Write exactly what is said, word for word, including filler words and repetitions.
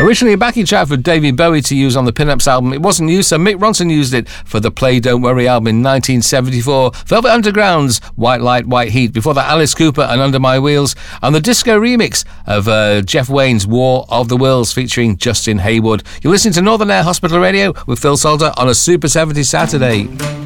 Originally a backing track for David Bowie to use on the Pin-Ups album, it wasn't used, so Mick Ronson used it for the Play Don't Worry album in nineteen seventy-four. Velvet Underground's White Light, White Heat. Before that, Alice Cooper and Under My Wheels. And the disco remix of uh, Jeff Wayne's War of the Worlds featuring Justin Hayward. You're listening to Northern Air Hospital Radio with Phil Salter on a Super seventies Saturday.